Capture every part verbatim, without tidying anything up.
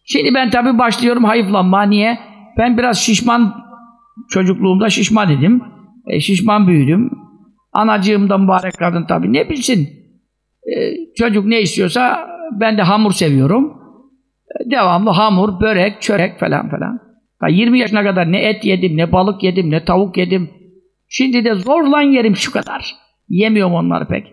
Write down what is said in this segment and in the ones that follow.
Şimdi ben tabii başlıyorum hayıflanma. Niye? Ben biraz şişman, çocukluğumda şişman idim. E, şişman büyüdüm. Anacığım da mübarek kadın tabii. Ne bilsin? E, çocuk ne istiyorsa ben de hamur seviyorum. E, devamlı hamur, börek, çörek falan falan. Ya yirmi yaşına kadar ne et yedim, ne balık yedim, ne tavuk yedim. Şimdi de zorla yerim şu kadar. Yemiyorum onları pek.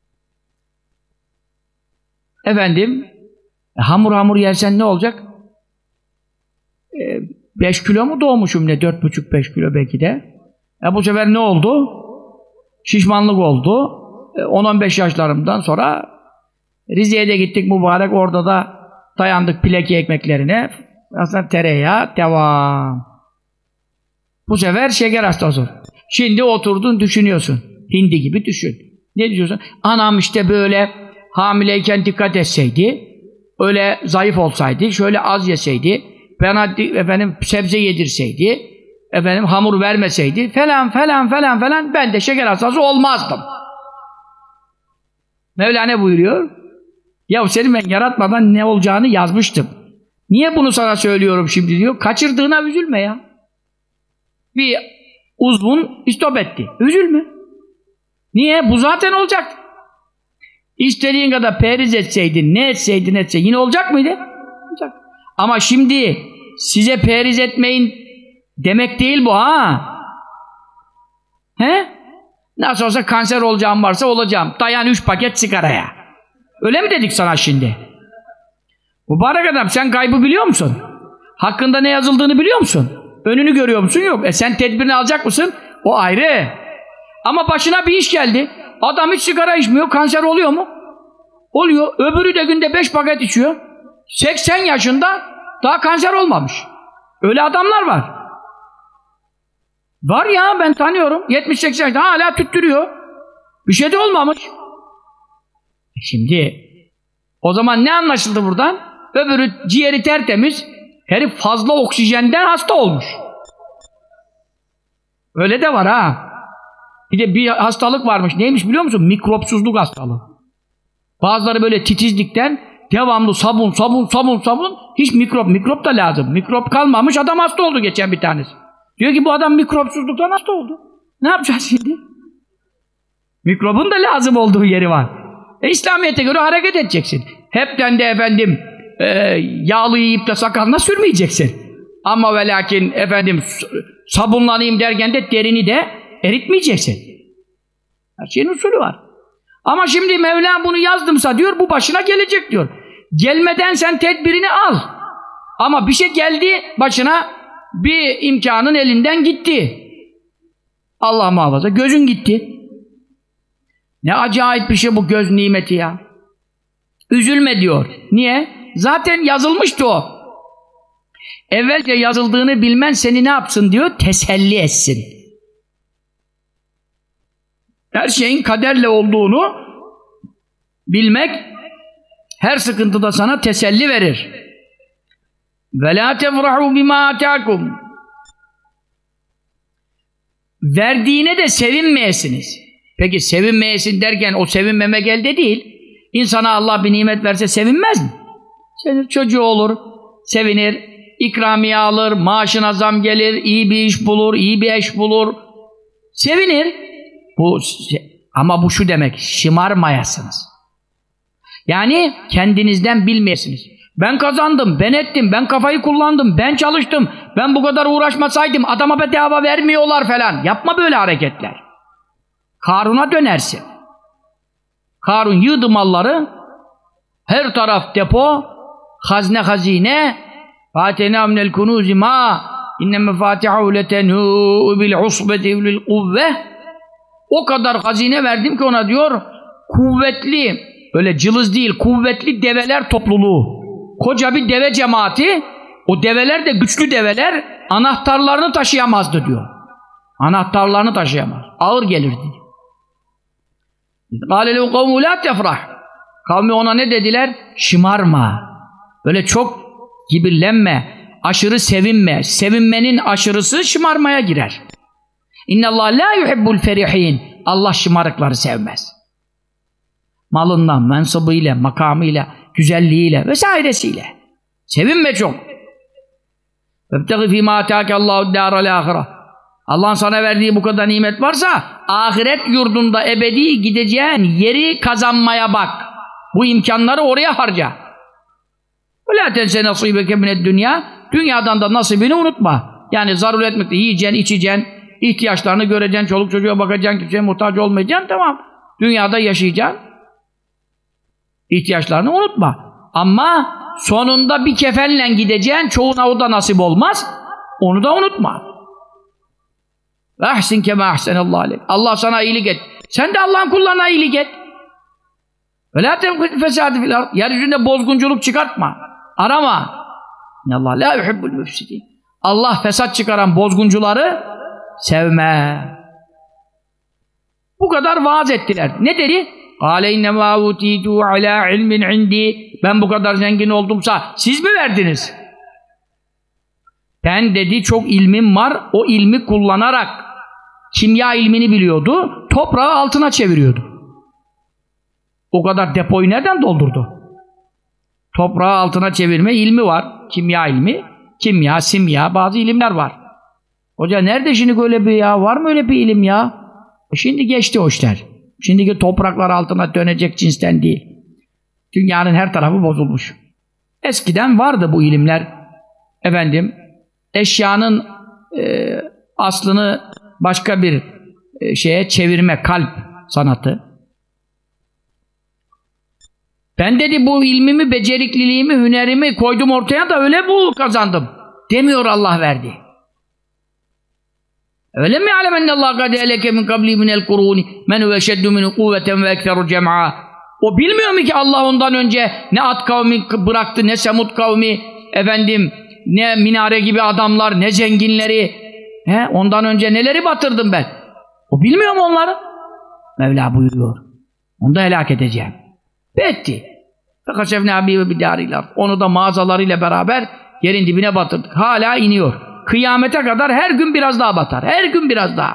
Efendim, e, hamur hamur yersen ne olacak? E, beş kilo mu doğmuşum ne? Dört buçuk beş kilo belki de. E, bu sefer ne oldu? Şişmanlık oldu. E, on on beş yaşlarımdan sonra Rize'ye de gittik mübarek. Orada da dayandık pileki ekmeklerine. Aslında tereyağı devam. Bu sefer şeker hastası. Şimdi oturdun düşünüyorsun. Hindi gibi düşün. Ne diyorsun? Anam işte böyle hamileyken dikkat etseydi, öyle zayıf olsaydı, şöyle az yeseydi, bana efendim sebze yedirseydi, efendim hamur vermeseydi falan falan falan falan ben de şeker hastası olmazdım. Mevlana buyuruyor. Ya seni ben yaratmadan ne olacağını yazmıştım. Niye bunu sana söylüyorum şimdi diyor. Kaçırdığına üzülme ya. Bir uzvun istop etti. Üzülme. Niye? Bu zaten olacak. İstediğin kadar periz etseydin, ne etseydin etseydin yine olacak mıydı? Olacak. Ama şimdi size periz etmeyin demek değil bu ha. He? Nasıl olsa kanser olacağım varsa olacağım. Dayan üç paket sigaraya. Öyle mi dedik sana şimdi? Mübarek adam sen kaybı biliyor musun? Hakkında ne yazıldığını biliyor musun? Önünü görüyor musun? Yok. E sen tedbirini alacak mısın? O ayrı. Ama başına bir iş geldi. Adam hiç sigara içmiyor. Kanser oluyor mu? Oluyor. Öbürü de günde beş paket içiyor. seksen yaşında daha kanser olmamış. Öyle adamlar var. Var ya ben tanıyorum. yetmiş seksen yaşında hala tüttürüyor. Bir şey de olmamış. Şimdi o zaman ne anlaşıldı buradan? Öbürü ciğeri tertemiz. Herif fazla oksijenden hasta olmuş. Öyle de var ha. Bir de bir hastalık varmış. Neymiş biliyor musun? Mikropsuzluk hastalığı. Bazıları böyle titizlikten devamlı sabun, sabun, sabun, sabun. Hiç mikrop, mikrop da lazım. Mikrop kalmamış, adam hasta oldu geçen bir tanesi. Diyor ki bu adam mikropsuzluktan hasta oldu. Ne yapacağız şimdi? Mikrobun da lazım olduğu yeri var. E, İslamiyet'e göre hareket edeceksin. Hepten de efendim e, yağlı yiyip de sakalına sürmeyeceksin. Ama ve lakin efendim sabunlanayım derken de derini de eritmeyeceksin. Her şeyin usulü var. Ama şimdi Mevla bunu yazdımsa diyor bu başına gelecek diyor. Gelmeden sen tedbirini al. Ama bir şey geldi başına, bir imkanın elinden gitti. Allah muhafaza gözün gitti. Ne acayip bir şey bu göz nimeti ya. Üzülme diyor. Niye? Zaten yazılmıştı o. Evvelce yazıldığını bilmen seni ne yapsın diyor? Teselli etsin. Her şeyin kaderle olduğunu bilmek her sıkıntıda sana teselli verir. Ve la tefrahu bima ataakum. Verdiğine de sevinmeyesiniz. Peki sevinmeyesin derken o sevinmemek elde değil. İnsana Allah bir nimet verse sevinmez mi? Senin çocuğu olur, sevinir, ikramiye alır, maaşına zam gelir, iyi bir iş bulur, iyi bir eş bulur. Sevinir. Bu, ama bu şu demek, şımarmayasınız. Yani kendinizden bilmeyesiniz. Ben kazandım, ben ettim, ben kafayı kullandım, ben çalıştım, ben bu kadar uğraşmasaydım adama bedava vermiyorlar falan. Yapma böyle hareketler. Karun'a dönersin. Karun yığdı malları, her taraf depo, hazne hazine, فَاتَيْنَا مِنَ الْكُنُوزِ مَا اِنَّ مَفَاتِحَهُ لَتَنُوءُ بِالْعُصْبَةِ اُلِي الْقُوَّةِ. O kadar hazine verdim ki ona diyor, kuvvetli, öyle cılız değil, kuvvetli develer topluluğu. Koca bir deve cemaati, o develer de güçlü develer, anahtarlarını taşıyamazdı diyor. Anahtarlarını taşıyamaz. Ağır gelirdi. قَالَ لَوْ قَوْمُ لَا تَفْرَحْ. Kavmi ona ne dediler? Şımarma. Böyle çok kibirlenme, aşırı sevinme. Sevinmenin aşırısı şımarmaya girer. اِنَّ اللّٰهَ لَا يُحِبُّ الْفَرِحِينَ. Allah şımarıkları sevmez. Malından, mensubuyla, makamıyla, güzelliğiyle vesairesiyle. Sevinme çok. وَابْتَغِ فِي مَا آتَاكَ اللّٰهُ الدَّارَ الْآخِرَةِ Allah'ın sana verdiği bu kadar nimet varsa ahiret yurdunda ebedi gideceğin yeri kazanmaya bak. Bu imkanları oraya harca. وَلَا تَنْسَ نَصِيبَكَ مِنَ الدُّنْيَا Dünyadan da nasibini unutma. Yani zaruret miktarı yiyeceksin, içeceksin, ihtiyaçlarını göreceksin, çoluk çocuğa bakacaksın, kimseye muhtaç olmayacaksın, tamam. Dünyada yaşayacaksın. İhtiyaçlarını unutma. Ama sonunda bir kefenle gideceksin, çoğuna o da nasip olmaz. Onu da unutma. Ahsin kema ahsenallahu aleyk. Allah sana iyilik et. Sen de Allah'ın kullarına iyilik et. Ve la tebgil fesadi fil ard. Yeryüzünde bozgunculuk çıkartma. Arama. Allah la yuhibbul müfsidin. Allah fesat çıkaran bozguncuları sevme. Bu kadar vaaz ettiler. Ne dedi? Kâle innemâ utîtû alâ ilmin indi. Ben bu kadar zengin oldumsa siz mi verdiniz? Ben dedi çok ilmim var. O ilmi kullanarak kimya ilmini biliyordu. Toprağı altına çeviriyordu. O kadar depoyu nereden doldurdu? Toprağı altına çevirme ilmi var. Kimya ilmi. Kimya, simya bazı ilimler var. Hoca nerede şimdi öyle bir ya? Var mı öyle bir ilim ya? E şimdi geçti o işler. Şimdiki topraklar altına dönecek cinsten değil. Dünyanın her tarafı bozulmuş. Eskiden vardı bu ilimler. Efendim, eşyanın e, aslını başka bir e, şeye çevirme, kalp sanatı. Ben dedi bu ilmimi, becerikliliğimi, hünerimi koydum ortaya da öyle bu kazandım. Demiyor Allah verdi. Öyle mi alemennallahu kad eleke min qabli minel kuruni men huve şeddu min kuvveten ve ekseru cem'a. O bilmiyor mu ki Allah ondan önce ne Ad kavmi bıraktı, ne Semud kavmi, efendim, ne minare gibi adamlar, ne zenginleri. He, ondan önce neleri batırdım ben? O bilmiyor mu onları? Mevla buyuruyor. Onu da helak edeceğim. Etti. Fekaşefne abi ve bidâriler. Onu da mağazalarıyla beraber yerin dibine batırdık. Hala iniyor. Kıyamete kadar her gün biraz daha batar. Her gün biraz daha.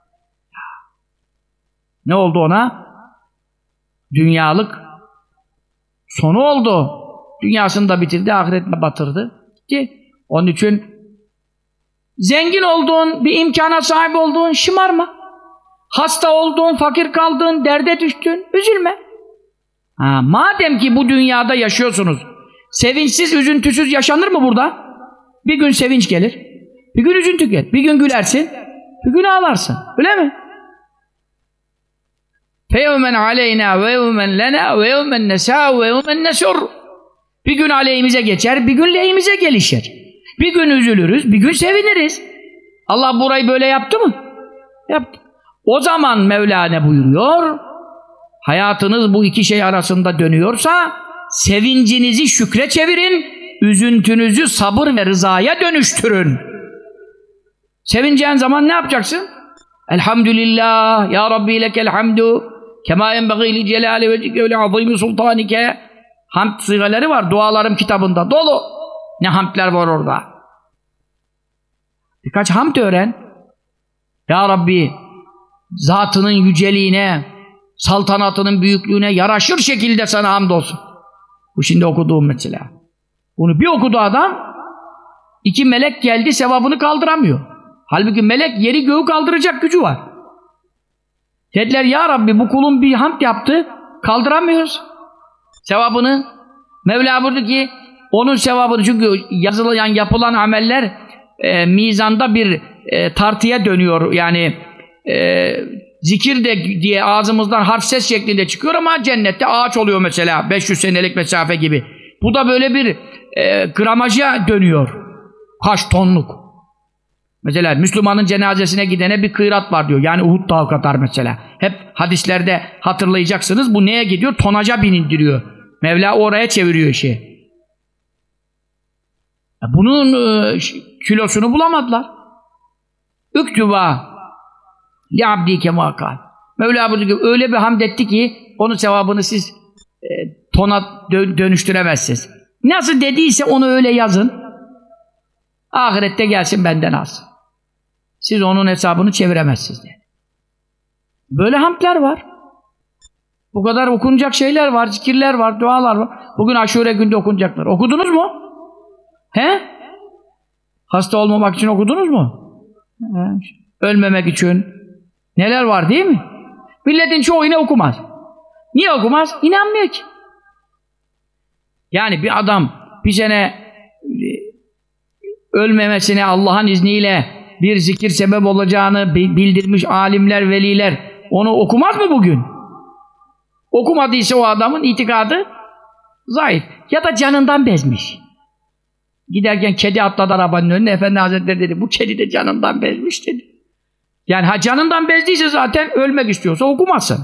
Ne oldu ona? Dünyalık sonu oldu. Dünyasını da bitirdi, ahiretine batırdı. Ki onun için zengin olduğun, bir imkana sahip olduğun şımarma. Hasta olduğun, fakir kaldığın, derde düştün, üzülme. Ha, madem ki bu dünyada yaşıyorsunuz, sevinçsiz, üzüntüsüz yaşanır mı burada? Bir gün sevinç gelir, bir gün üzüntü gelir, bir gün gülersin, bir gün ağlarsın. Öyle mi? فَيَوْمًا عَلَيْنَا وَيَوْمًا لَنَا وَيَوْمًا نَسَاءُ وَيَوْمًا نَسُرُّ Bir gün aleyhimize geçer, bir gün lehimize gelişir. Bir gün üzülürüz, bir gün seviniriz. Allah burayı böyle yaptı mı? Yaptı. O zaman Mevla ne buyuruyor? Hayatınız bu iki şey arasında dönüyorsa sevincinizi şükre çevirin, üzüntünüzü sabır ve rızaya dönüştürün. Sevineceğin zaman ne yapacaksın? Elhamdülillah, ya Rabbi lekel hamdu, kema yenbeği li celali vecike ve li azimi sultanike. Hamd sigaları var dualarım kitabında, dolu. Ne hamdler var orada. Birkaç hamd öğren. Ya Rabbi, zatının yüceliğine, saltanatının büyüklüğüne yaraşır şekilde sana hamdolsun. Bu şimdi okuduğum mesela. Bunu bir okudu adam, iki melek geldi, sevabını kaldıramıyor. Halbuki melek yeri göğü kaldıracak gücü var. Dediler ya Rabbi bu kulun bir hamd yaptı, kaldıramıyoruz sevabını. Mevla buyurdu ki onun sevabını, çünkü yazılan, yapılan ameller e, mizanda bir e, tartıya dönüyor. Yani e, zikir de diye ağzımızdan harf ses şeklinde çıkıyor ama cennette ağaç oluyor mesela, beş yüz senelik mesafe gibi. Bu da böyle bir e, gramaja dönüyor. Kaç tonluk. Mesela Müslümanın cenazesine gidene bir kıyrat var diyor. Yani Uhud dağı kadar mesela. Hep hadislerde hatırlayacaksınız. Bu neye gidiyor? Tonaca binindiriyor. Mevla oraya çeviriyor işi. Bunun e, kilosunu bulamadılar. Üktüba li abdi kema kal. Mevla buyurdu ki öyle bir hamd etti ki onun sevabını siz e, tona dö dönüştüremezsiniz. Nasıl dediyse onu öyle yazın. Ahirette gelsin benden alsın. Siz onun hesabını çeviremezsiniz dedi. Böyle hamdler var. Bu kadar okunacak şeyler var, zikirler var, dualar var. Bugün Aşure günde okunacaklar. Okudunuz mu? He? Hasta olmamak için okudunuz mu? He. Ölmemek için. Neler var değil mi? Milletin çoğu yine okumaz. Niye okumaz? İnanmıyor ki. Yani bir adam bir sene ölmemesine Allah'ın izniyle bir zikir sebep olacağını bildirmiş alimler, veliler onu okumaz mı bugün? Okumadıysa o adamın itikadı zayıf. Ya da canından bezmiş. Giderken kedi atladı arabanın önüne. Efendi Hazretleri dedi, bu kedi de canından bezmiş dedi. Yani ha canından bezdiyse zaten ölmek istiyorsa okumazsın.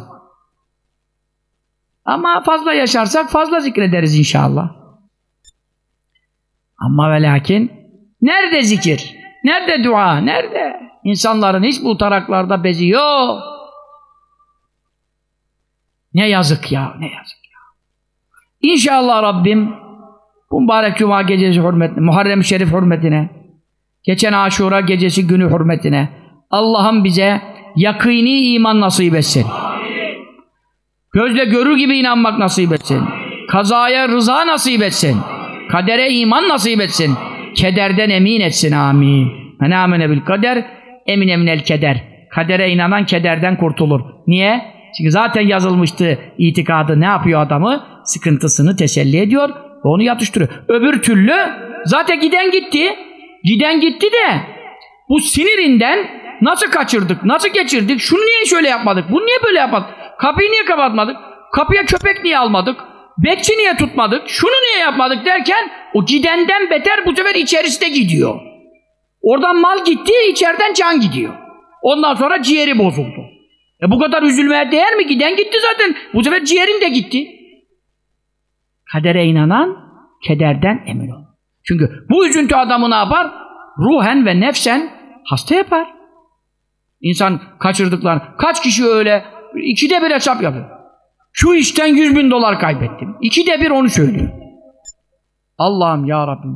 Ama fazla yaşarsak fazla zikrederiz inşallah. Ama ve lakin nerede zikir? Nerede dua? Nerede? İnsanların hiç bu taraklarda bezi yok. Ne yazık ya, ne yazık ya. İnşallah Rabbim bu mübarek Cuma gecesi hürmetine, Muharrem-i Şerif hürmetine, geçen Aşura gecesi günü hürmetine Allah'ım bize yakîni iman nasip etsin. Gözle görür gibi inanmak nasip etsin. Kazaya rıza nasip etsin. Kadere iman nasip etsin. Kederden emin etsin. Amin. Men amene bil kader emine minel keder. Kadere inanan kederden kurtulur. Niye? Çünkü zaten yazılmıştı itikadı. Ne yapıyor adamı? Sıkıntısını teselli ediyor ve onu yatıştırıyor. Öbür türlü zaten giden gitti. Giden gitti de bu sinirinden nasıl kaçırdık? Nasıl geçirdik? Şunu niye şöyle yapmadık? Bunu niye böyle yapmadık? Kapıyı niye kapatmadık? Kapıya köpek niye almadık? Bekçi niye tutmadık? Şunu niye yapmadık derken o gidenden beter bu sefer içerisi de gidiyor. Oradan mal gitti, içeriden can gidiyor. Ondan sonra ciğeri bozuldu. E bu kadar üzülmeye değer mi? Giden gitti zaten. Bu sefer ciğerin de gitti. Kadere inanan kederden emin ol. Çünkü bu üzüntü adamı ne yapar? Ruhen ve nefsen hasta yapar. İnsan kaçırdıklar. Kaç kişi öyle ikide bir hesap yapıyor. Şu işten yüz bin dolar kaybettim. İkide bir onu söylüyor. Allah'ım ya Rabbim.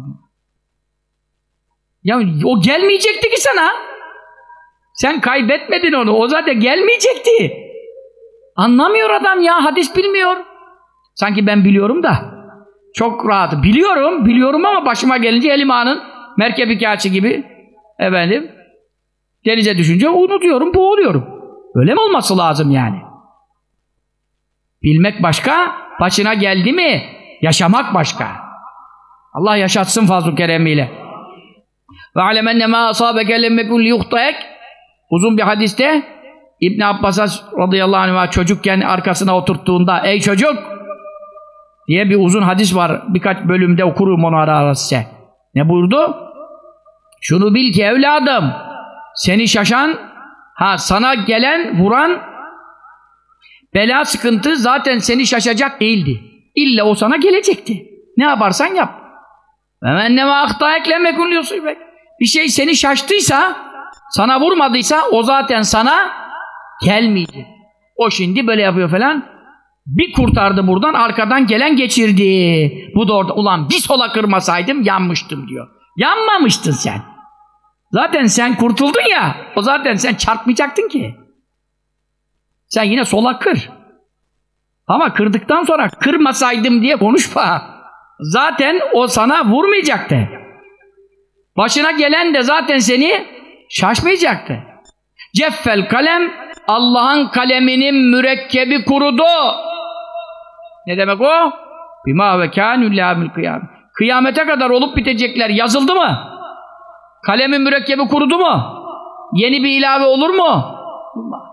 Ya o gelmeyecekti ki sana. Sen kaybetmedin onu. O zaten gelmeyecekti. Anlamıyor adam ya. Hadis bilmiyor. Sanki ben biliyorum da. Çok rahat. Biliyorum. Biliyorum ama başıma gelince elim ağanın merkep hikayesi gibi efendim denize düşünce unutuyorum, boğuluyorum. Öyle mi olması lazım yani? Bilmek başka, başına geldi mi yaşamak başka. Allah yaşatsın fazl-ı keremiyle. Ve alemenne ma asabeke lem yekun liyuhtaek. Uzun bir hadiste İbn Abbas'a radıyallahu anh çocukken arkasına oturttuğunda ey çocuk diye bir uzun hadis var. Birkaç bölümde okurum onu ara ara size. Ne buyurdu? Şunu bil ki evladım, seni şaşan, ha sana gelen, vuran bela sıkıntı zaten seni şaşacak değildi. İlla o sana gelecekti. Ne yaparsan yap. Bir şey seni şaştıysa, sana vurmadıysa o zaten sana gelmeyecek. O şimdi böyle yapıyor falan. Bir kurtardı buradan, arkadan gelen geçirdi. Bu da orada. Ulan bir sola kırmasaydım yanmıştım diyor. Yanmamıştın sen. Zaten sen kurtuldun ya. O zaten sen çarpmayacaktın ki. Sen yine sola kır. Ama kırdıktan sonra kırmasaydım diye konuşma. Zaten o sana vurmayacaktı. Başına gelen de zaten seni şaşmayacaktı. Ceffel kalem, Allah'ın kaleminin mürekkebi kurudu. Ne demek o? Bima ve kânü lâmül kıyâmet. Kıyamete kadar olup bitecekler yazıldı mı? Kalemin mürekkebi kurudu mu? Yeni bir ilave olur mu? Olmaz.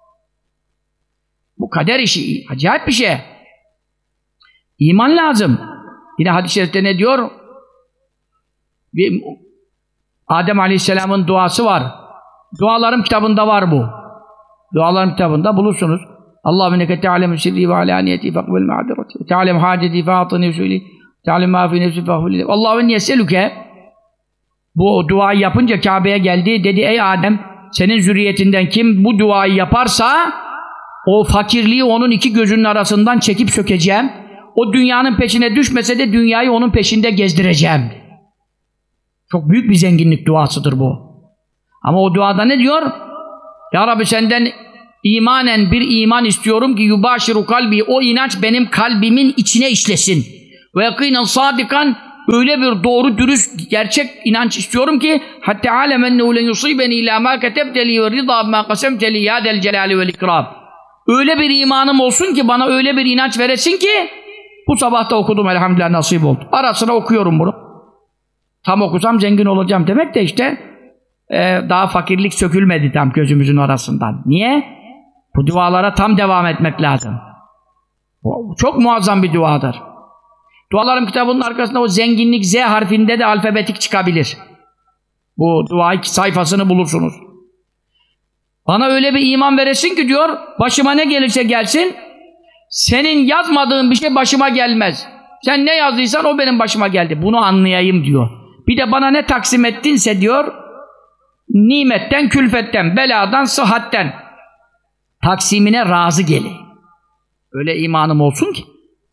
Bu kader işi acayip bir şey. İman lazım. Yine hadis-i şerifte ne diyor? Bir, Adem Aleyhisselam'ın duası var. Dualarım kitabında var bu. Dualarım kitabında bulursunuz. Allahümme neke te'alemu sirri ve alaniyeti fekbel ma'dirati te'alem haceti fa'atini usulü te'alem ma fi nefsi fekbel. Allahümme yeselüke. Bu duayı yapınca Kabe'ye geldi. Dedi ey Adem, senin zürriyetinden kim bu duayı yaparsa o fakirliği onun iki gözünün arasından çekip sökeceğim. O dünyanın peşine düşmese de dünyayı onun peşinde gezdireceğim. Çok büyük bir zenginlik duasıdır bu. Ama o duada ne diyor? Ya Rabbi senden imanen bir iman istiyorum ki yubaşiru kalbi, o inanç benim kalbimin içine işlesin. Ve yakinen sadikan, öyle bir doğru, dürüst, gerçek inanç istiyorum ki hatta alemennehu len yusibeni ila ma ketebteli ve rida ma qasemteli ya del celali vel ikram. Öyle bir imanım olsun ki bana öyle bir inanç veresin ki bu sabah da okudum elhamdülillah, nasip oldu. Ara sıra okuyorum bunu. Tam okusam zengin olacağım demek de işte e, daha fakirlik sökülmedi tam gözümüzün arasından. Niye? Bu dualara tam devam etmek lazım. O, çok muazzam bir duadır. Dualarım kitabının arkasında o zenginlik Z harfinde de alfabetik çıkabilir. Bu dua sayfasını bulursunuz. Bana öyle bir iman veresin ki diyor, başıma ne gelirse gelsin, senin yazmadığın bir şey başıma gelmez. Sen ne yazdıysan o benim başıma geldi. Bunu anlayayım diyor. Bir de bana ne taksim ettinse diyor, nimetten, külfetten, beladan, sıhhatten taksimine razı geleyim. Öyle imanım olsun ki.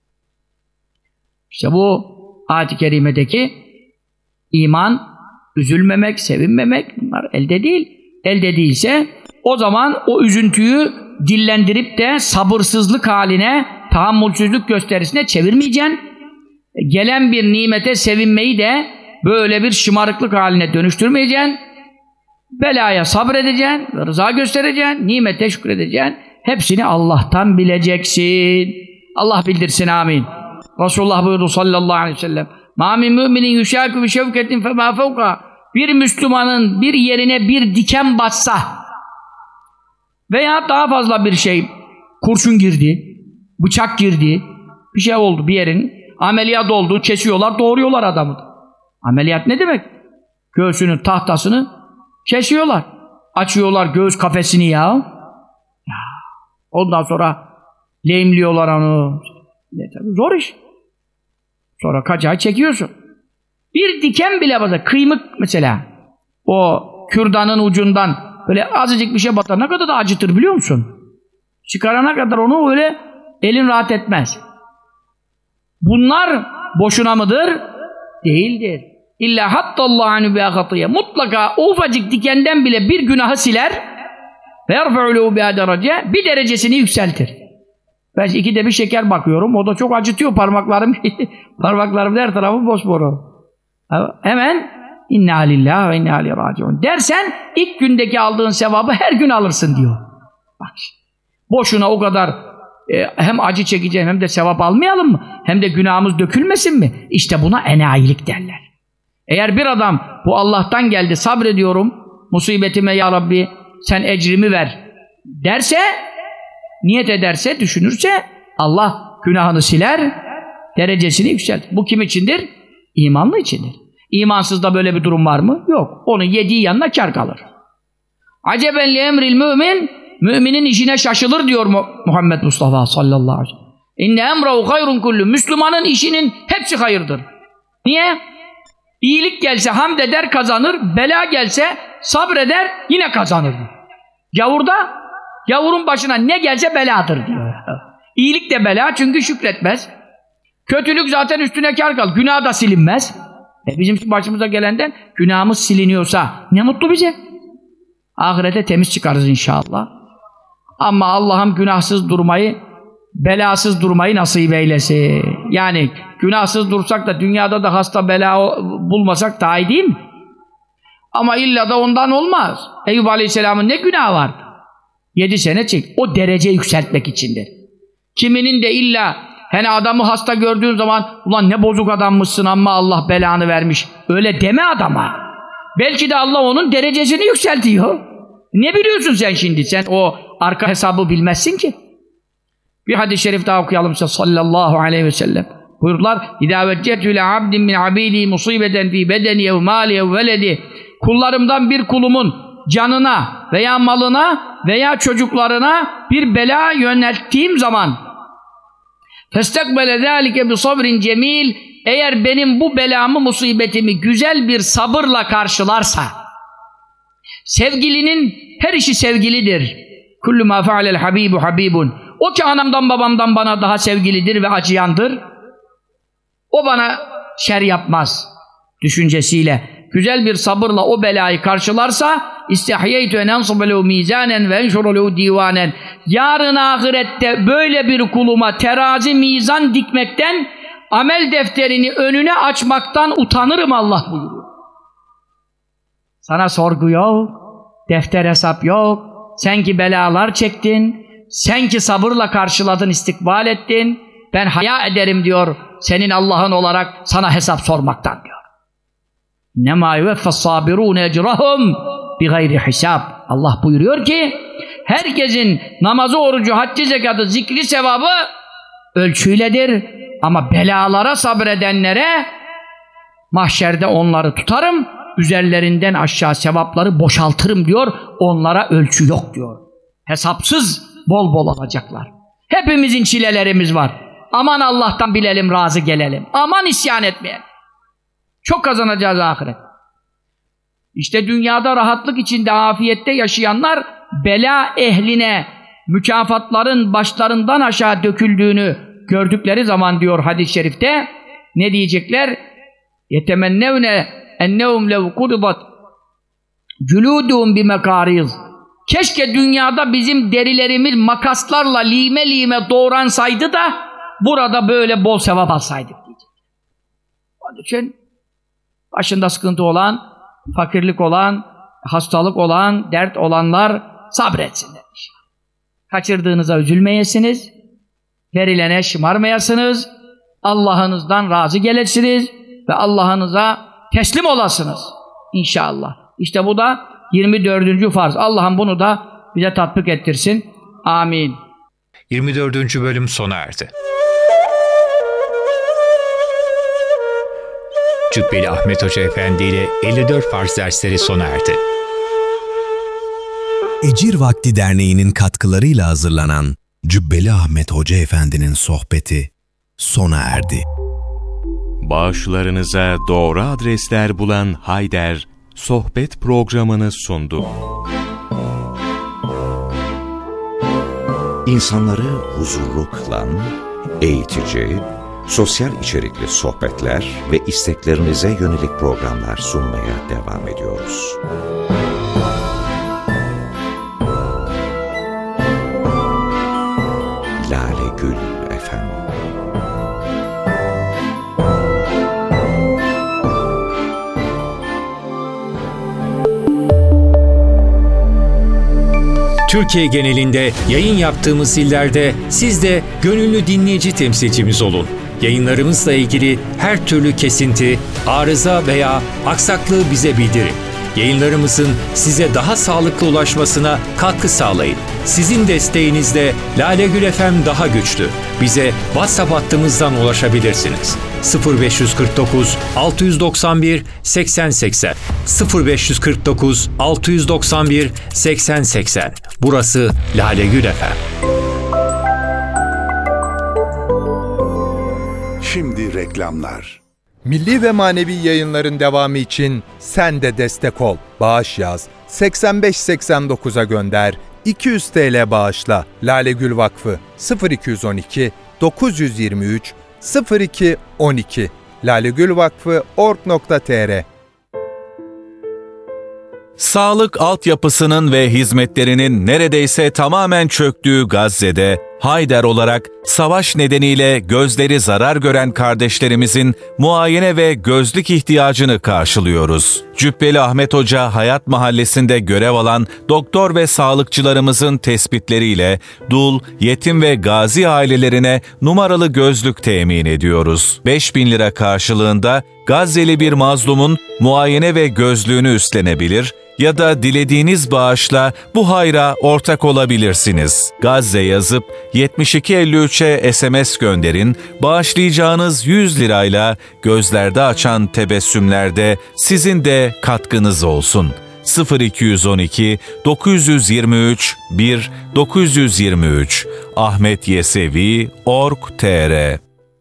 İşte bu ayet-i kerimedeki iman, üzülmemek, sevinmemek, bunlar elde değil. Elde değilse o zaman o üzüntüyü dillendirip de sabırsızlık haline, tahammülsüzlük gösterisine çevirmeyeceksin. Gelen bir nimete sevinmeyi de böyle bir şımarıklık haline dönüştürmeyeceksin. Belaya sabredeceksin, rıza göstereceksin, nimete şükredeceksin. Hepsini Allah'tan bileceksin. Allah bildirsin, amin. Resulullah buyurdu sallallahu aleyhi ve sellem. مَا مِنْ مُؤْمِنٍ يُشَاكُ بِشَوْكَةٍ فَمَا فَوْقَ. Bir Müslümanın bir yerine bir diken batsa veya daha fazla bir şey, kurşun girdi, bıçak girdi, bir şey oldu bir yerin, ameliyat oldu, kesiyorlar, doğuruyorlar adamı. Ameliyat ne demek? Göğsünün tahtasını kesiyorlar. Açıyorlar göğüs kafesini ya. ya. Ondan sonra lehimliyorlar onu. Ne tabii, zor iş. Sonra kaç ay çekiyorsun. Bir diken bile batar. Kıymık mesela. O kürdanın ucundan böyle azıcık bir şey batar. Ne kadar da acıtır biliyor musun? Çıkarana kadar onu öyle elin rahat etmez. Bunlar boşuna mıdır? Değildir. İlla hattallahu anhu biha hatiye. Mutlaka o ufacık dikenden bile bir günahı siler ve yerfe'u lehu biha derece, bir derecesini yükseltir. Ben ikide bir şeker bakıyorum. O da çok acıtıyor parmaklarım. Parmaklarım her tarafı bosboru. Hemen inna lillahi ve inna ileyhi raciun dersen ilk gündeki aldığın sevabı her gün alırsın diyor. Bak. Boşuna o kadar e, hem acı çekeceğim hem de sevap almayalım mı? Hem de günahımız dökülmesin mi? İşte buna enayilik derler. Eğer bir adam bu Allah'tan geldi, sabrediyorum, musibetime ya Rabbi sen ecrimi ver derse, niyet ederse, düşünürse Allah günahını siler, derecesini yükseltir. Bu kim içindir? İmanlı içindir. İmansızda böyle bir durum var mı? Yok. Onun yediği yanına kâr kalır. Aceben li emril mümin, müminin işine şaşılır diyor Muhammed Mustafa sallallahu aleyhi ve sellem. İnne emrahu hayrun kullu. Müslümanın işinin hepsi hayırdır. Niye? İyilik gelse hamd eder, kazanır. Bela gelse sabreder, yine kazanır. Gavurda, gavurun başına ne gelse beladır diyor. İyilik de bela çünkü şükretmez. Kötülük zaten üstüne kâr kalır. Günah da silinmez. E bizim başımıza gelenden günahımız siliniyorsa ne mutlu bize. Ahirete temiz çıkarız inşallah. Ama Allah'ım günahsız durmayı, belasız durmayı nasip eylesin. Yani günahsız dursak da dünyada da hasta bela bulmasak daha iyi değil mi? Ama illa da ondan olmaz. Eyüp Aleyhisselam'ın ne günahı vardı? Yedi sene çek. O derece yükseltmek içindir. Kiminin de illa hani adamı hasta gördüğün zaman ulan ne bozuk adammışsın ama Allah belanı vermiş. Öyle deme adama. Belki de Allah onun derecesini yükseltiyor. Ne biliyorsun sen şimdi? Sen o arka hesabı bilmezsin ki. Bir hadis-i şerif daha okuyalım size sallallahu aleyhi ve sellem. Buyurdular: İdâ veccetü ile abdin min abîdî musibeten fî bedeni ev mâli ev veledi. Kullarımdan bir kulumun canına veya malına veya çocuklarına bir bela yönelttiğim zaman festekbele zâlike bi sabrin cemîl, eğer benim bu belamı, musibetimi güzel bir sabırla karşılarsa, sevgilinin her işi sevgilidir. Kullu mâ fe'alel habîbu habîbun. O ki anamdan babamdan bana daha sevgilidir ve acıyandır. O bana şer yapmaz düşüncesiyle güzel bir sabırla o belayı karşılarsa istihyeytü en ensubu lehu mîzânen ve enşuru lehu divânen. Yarın ahirette böyle bir kuluma terazi mizan dikmekten amel defterini önüne açmaktan utanırım Allah buyuruyor. Sana sorgu yok, defter hesap yok, sen ki belalar çektin, sen ki sabırla karşıladın, istikbal ettin, ben haya ederim diyor, senin Allah'ın olarak sana hesap sormaktan diyor. نَمَا يُوَفَّ الصَّابِرُونَ اَجْرَهُمْ بِغَيْرِ حِسَابٍ. Allah buyuruyor ki, herkesin namazı, orucu, haccı, zekatı, zikri, sevabı ölçüyledir. Ama belalara sabredenlere mahşerde onları tutarım, üzerlerinden aşağı sevapları boşaltırım diyor, onlara ölçü yok diyor. Hesapsız bol bol alacaklar. Hepimizin çilelerimiz var. Aman Allah'tan bilelim, razı gelelim. Aman isyan etmeyelim. Çok kazanacağız ahiret. İşte dünyada rahatlık içinde, afiyette yaşayanlar bela ehline mükafatların başlarından aşağı döküldüğünü gördükleri zaman diyor hadis-i şerifte, ne diyecekler? يَتَمَنَّوْنَ اَنَّهُمْ لَوْ قُرِضَتْ جُلُودُهُمْ بِمَكَارِيضٍ. Keşke dünyada bizim derilerimiz makaslarla lime lime doğransaydı da burada böyle bol sevap alsaydık diyecek. Onun için başında sıkıntı olan, fakirlik olan, hastalık olan, dert olanlar sabretsinler. Kaçırdığınıza üzülmeyesiniz, verilene şımarmayasınız, Allah'ınızdan razı gelesiniz ve Allah'ınıza teslim olasınız İnşallah. İşte bu da yirmi dördüncü farz. Allah'ım bunu da bize tatbik ettirsin. Amin. yirmi dördüncü bölüm sona erdi. Cübbeli Ahmet Hoca Efendi ile elli dört farz dersleri sona erdi. Ecir Vakti Derneği'nin katkılarıyla hazırlanan Cübbeli Ahmet Hoca Efendi'nin sohbeti sona erdi. Bağışlarınıza doğru adresler bulan Hayder, sohbet programını sundu. İnsanları huzurlu kılan, eğitici, sosyal içerikli sohbetler ve isteklerinize yönelik programlar sunmaya devam ediyoruz. Lale Gül F M. Türkiye genelinde yayın yaptığımız illerde siz de gönüllü dinleyici temsilcimiz olun. Yayınlarımızla ilgili her türlü kesinti, arıza veya aksaklığı bize bildirin. Yayınlarımızın size daha sağlıklı ulaşmasına katkı sağlayın. Sizin desteğinizle Lale Gül F M daha güçlü. Bize WhatsApp hattımızdan ulaşabilirsiniz. sıfır beş kırk dokuz altı doksan bir seksen seksen sıfır beş kırk dokuz altı doksan bir seksen seksen. Burası Lale Gül F M. Şimdi reklamlar. Milli ve manevi yayınların devamı için sen de destek ol. Bağış yaz, seksen beş seksen dokuza gönder, iki yüz TL bağışla. Lale Gül Vakfı sıfır iki on iki dokuz yüz yirmi üç sıfır iki on iki lalegülvakfı nokta org nokta tr. Sağlık altyapısının ve hizmetlerinin neredeyse tamamen çöktüğü Gazze'de Hayder olarak savaş nedeniyle gözleri zarar gören kardeşlerimizin muayene ve gözlük ihtiyacını karşılıyoruz. Cübbeli Ahmet Hoca Hayat Mahallesi'nde görev alan doktor ve sağlıkçılarımızın tespitleriyle dul, yetim ve gazi ailelerine numaralı gözlük temin ediyoruz. beş bin lira karşılığında Gazze'li bir mazlumun muayene ve gözlüğünü üstlenebilir ya da dilediğiniz bağışla bu hayra ortak olabilirsiniz. Gazze yazıp yetmiş iki elli üçe S M S gönderin, bağışlayacağınız yüz lirayla gözlerde açan tebessümlerde sizin de katkınız olsun. sıfır iki on iki dokuz yüz yirmi üç bir dokuz yüz yirmi üç ahmetyesevi nokta org nokta tr.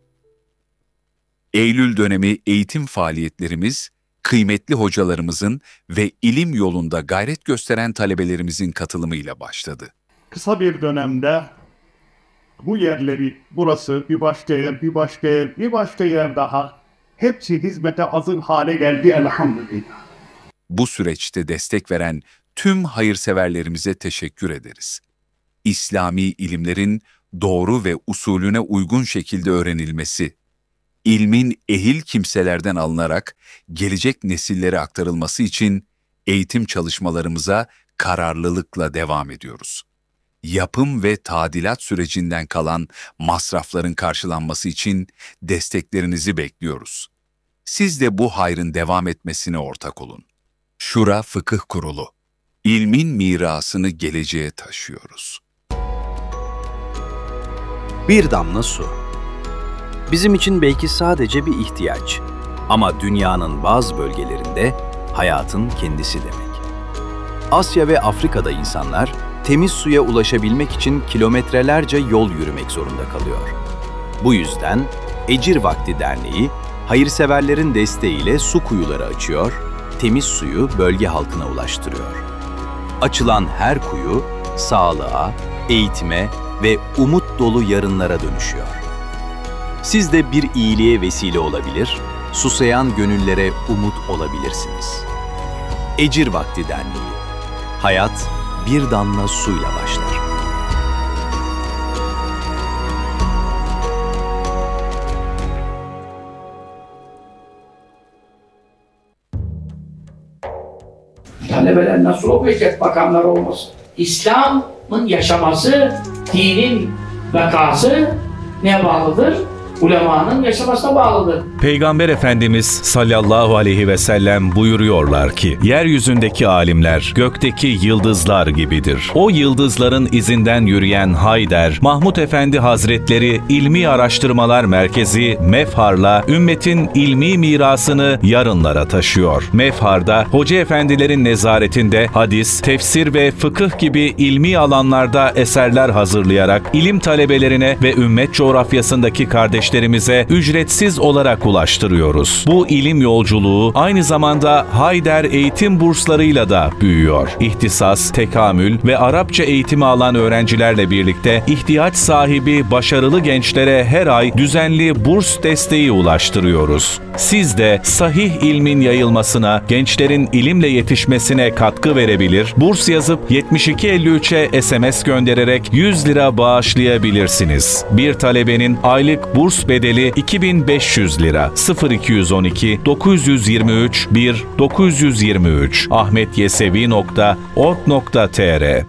Eylül dönemi eğitim faaliyetlerimiz, kıymetli hocalarımızın ve ilim yolunda gayret gösteren talebelerimizin katılımıyla başladı. Kısa bir dönemde bu yerleri, burası, bir başka yer, bir başka yer, bir başka yer daha, hepsi hizmete hazır hale geldi elhamdülillah. Bu süreçte destek veren tüm hayırseverlerimize teşekkür ederiz. İslami ilimlerin doğru ve usulüne uygun şekilde öğrenilmesi, ilmin ehil kimselerden alınarak gelecek nesillere aktarılması için eğitim çalışmalarımıza kararlılıkla devam ediyoruz. Yapım ve tadilat sürecinden kalan masrafların karşılanması için desteklerinizi bekliyoruz. Siz de bu hayrın devam etmesine ortak olun. Şura Fıkıh Kurulu. İlmin mirasını geleceğe taşıyoruz. Bir damla su. Bizim için belki sadece bir ihtiyaç. Ama dünyanın bazı bölgelerinde hayatın kendisi demek. Asya ve Afrika'da insanlar temiz suya ulaşabilmek için kilometrelerce yol yürümek zorunda kalıyor. Bu yüzden Ecir Vakti Derneği, hayırseverlerin desteğiyle su kuyuları açıyor, temiz suyu bölge halkına ulaştırıyor. Açılan her kuyu, sağlığa, eğitime ve umut dolu yarınlara dönüşüyor. Siz de bir iyiliğe vesile olabilir, susayan gönüllere umut olabilirsiniz. Ecir Vakti Derneği. Hayat bir damla suyla başlar. Talebeler nasıl okuyacak bakanlar olmasın? İslam'ın yaşaması, dinin vakası neye bağlıdır? Ulemanın yaşamasına bağlıdır. Peygamber Efendimiz sallallahu aleyhi ve sellem buyuruyorlar ki, yeryüzündeki alimler gökteki yıldızlar gibidir. O yıldızların izinden yürüyen Hayder, Mahmud Efendi Hazretleri İlmi Araştırmalar Merkezi Mefhar'la ümmetin ilmi mirasını yarınlara taşıyor. Mefhar'da hoca efendilerin nezaretinde hadis, tefsir ve fıkıh gibi ilmi alanlarda eserler hazırlayarak ilim talebelerine ve ümmet coğrafyasındaki kardeşlerimize ücretsiz olarak ulaştırıyoruz. Bu ilim yolculuğu aynı zamanda Hayder eğitim burslarıyla da büyüyor. İhtisas, tekamül ve Arapça eğitimi alan öğrencilerle birlikte ihtiyaç sahibi başarılı gençlere her ay düzenli burs desteği ulaştırıyoruz. Siz de sahih ilmin yayılmasına, gençlerin ilimle yetişmesine katkı verebilir, burs yazıp yetmiş iki elli üçe S M S göndererek yüz lira bağışlayabilirsiniz. Bir talebenin aylık burs bedeli iki bin beş yüz lira. sıfır iki yüz on iki dokuz yüz yirmi üç bir dokuz yüz yirmi üç ahmetyesevi nokta org nokta tr.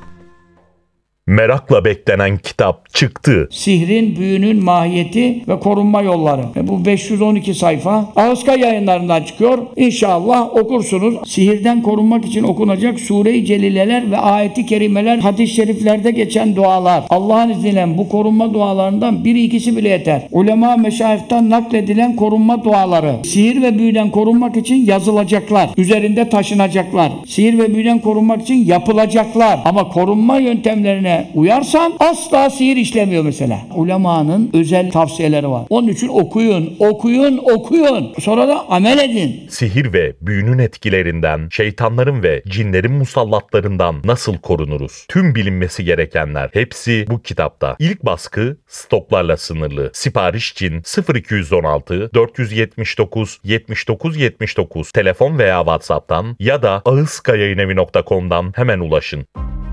Merakla beklenen kitap çıktı. Sihrin, büyünün mahiyeti ve korunma yolları. Ve bu beş yüz on iki sayfa Ağızka Yayınlarından çıkıyor. İnşallah okursunuz. Sihirden korunmak için okunacak Sure-i Celileler ve ayeti kerimeler, hadis-i şeriflerde geçen dualar. Allah'ın izniyle bu korunma dualarından biri ikisi bile yeter. Ulema meşayihten nakledilen korunma duaları. Sihir ve büyüden korunmak için yazılacaklar. Üzerinde taşınacaklar. Sihir ve büyüden korunmak için yapılacaklar. Ama korunma yöntemlerine uyarsan asla sihir işlemiyor mesela. Ulemanın özel tavsiyeleri var. Onun için okuyun, okuyun, okuyun. Sonra da amel edin. Sihir ve büyünün etkilerinden, şeytanların ve cinlerin musallatlarından nasıl korunuruz? Tüm bilinmesi gerekenler hepsi bu kitapta. İlk baskı stoklarla sınırlı. Sipariş için sıfır iki yüz on altı dört yüz yetmiş dokuz yetmiş dokuz yetmiş dokuz telefon veya WhatsApp'tan ya da ağızkayayinevi nokta com'dan hemen ulaşın.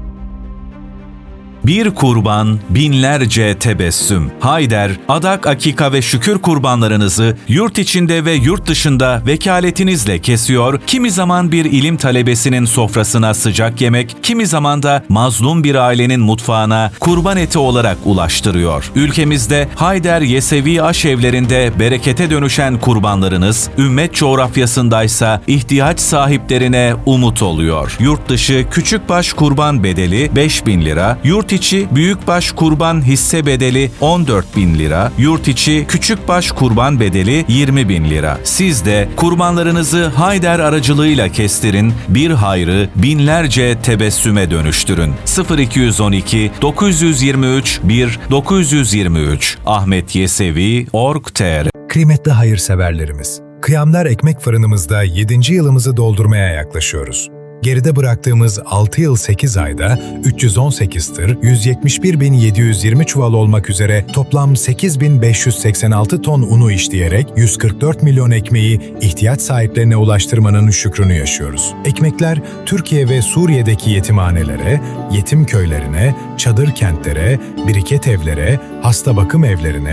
Bir kurban, binlerce tebessüm. Hayder, adak, akika ve şükür kurbanlarınızı yurt içinde ve yurt dışında vekaletinizle kesiyor, kimi zaman bir ilim talebesinin sofrasına sıcak yemek, kimi zaman da mazlum bir ailenin mutfağına kurban eti olarak ulaştırıyor. Ülkemizde Hayder Yesevi aşevlerinde berekete dönüşen kurbanlarınız, ümmet coğrafyasındaysa ihtiyaç sahiplerine umut oluyor. Yurt dışı küçükbaş kurban bedeli beş bin lira, yurt içi büyükbaş kurban hisse bedeli on dört bin lira, yurt içi küçükbaş kurban bedeli yirmi bin lira. Siz de kurbanlarınızı Hayder aracılığıyla kestirin, bir hayrı binlerce tebessüme dönüştürün. sıfır iki yüz on iki dokuz yüz yirmi üç bir dokuz yüz yirmi üç ahmetyesevi nokta org nokta tr. Kıymetli hayırseverlerimiz, Kıyamlar Ekmek Fırınımızda yedinci yılımızı doldurmaya yaklaşıyoruz. Geride bıraktığımız altı yıl sekiz ayda üç yüz on sekiz tır, yüz yetmiş bir bin yedi yüz yirmi çuval olmak üzere toplam sekiz bin beş yüz seksen altı ton unu işleyerek yüz kırk dört milyon ekmeği ihtiyaç sahiplerine ulaştırmanın şükrünü yaşıyoruz. Ekmekler Türkiye ve Suriye'deki yetimhanelere, yetim köylerine, çadır kentlere, biriket evlere, hasta bakım evlerine,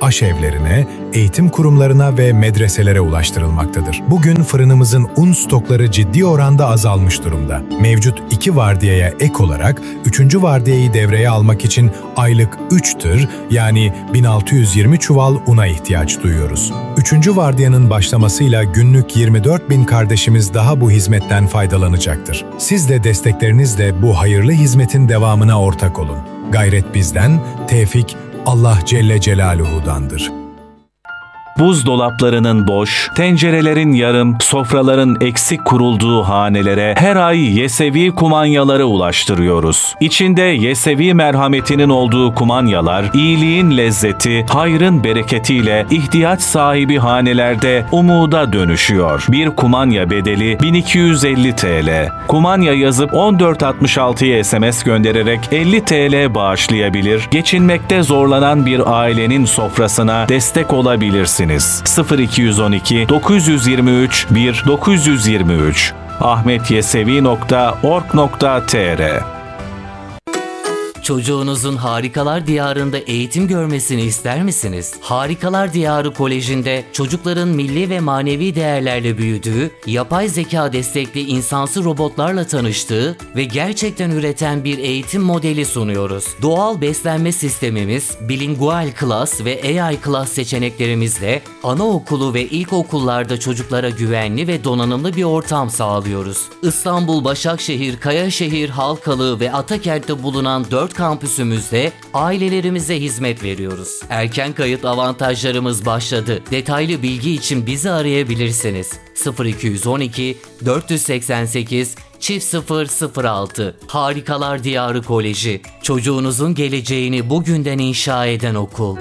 aşevlerine, eğitim kurumlarına ve medreselere ulaştırılmaktadır. Bugün fırınımızın un stokları ciddi oranda azalmış durumda. Mevcut iki vardiyaya ek olarak üçüncü vardiyayı devreye almak için aylık üç tır yani bin altı yüz yirmi çuval una ihtiyaç duyuyoruz. Üçüncü vardiyanın başlamasıyla günlük yirmi dört bin kardeşimiz daha bu hizmetten faydalanacaktır. Siz de desteklerinizle bu hayırlı hizmetin devamına ortak olun. Gayret bizden, tevfik Allah Celle Celaluhu'dandır. Buzdolaplarının boş, tencerelerin yarım, sofraların eksik kurulduğu hanelere her ay Yesevi kumanyaları ulaştırıyoruz. İçinde Yesevi merhametinin olduğu kumanyalar, iyiliğin lezzeti, hayrın bereketiyle ihtiyaç sahibi hanelerde umuda dönüşüyor. Bir kumanya bedeli bin iki yüz elli TL. Kumanya yazıp on dört altmış altıya S M S göndererek elli TL bağışlayabilir, geçinmekte zorlanan bir ailenin sofrasına destek olabilirsiniz. sıfır iki yüz on iki dokuz yüz yirmi üç bir dokuz yüz yirmi üç ahmetyesevi nokta org nokta tr. Çocuğunuzun Harikalar Diyarı'nda eğitim görmesini ister misiniz? Harikalar Diyarı Koleji'nde çocukların milli ve manevi değerlerle büyüdüğü, yapay zeka destekli insansı robotlarla tanıştığı ve gerçekten üreten bir eğitim modeli sunuyoruz. Doğal beslenme sistemimiz, bilingual class ve A I class seçeneklerimizle anaokulu ve ilkokullarda çocuklara güvenli ve donanımlı bir ortam sağlıyoruz. İstanbul, Başakşehir, Kayaşehir, Halkalı ve Atakent'te bulunan dört kampüsümüzde ailelerimize hizmet veriyoruz. Erken kayıt avantajlarımız başladı. Detaylı bilgi için bizi arayabilirsiniz. sıfır iki yüz on iki dört seksen sekiz sıfır sıfır altı Harikalar Diyarı Koleji. Çocuğunuzun geleceğini bugünden inşa eden okul.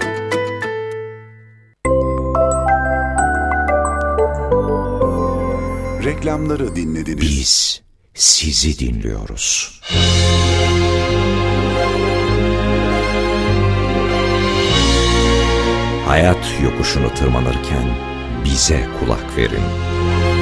Reklamları dinlediniz. Biz sizi dinliyoruz. Hayat yokuşunu tırmanırken bize kulak verin.